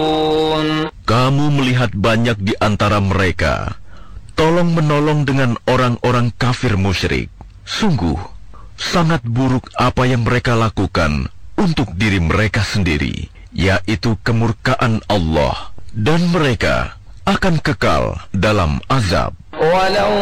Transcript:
Kamu melihat banyak di antara mereka tolong-menolong dengan orang-orang kafir musyrik. Sungguh, sangat buruk apa yang mereka lakukan untuk diri mereka sendiri, yaitu kemurkaan Allah, dan mereka akan kekal dalam azab.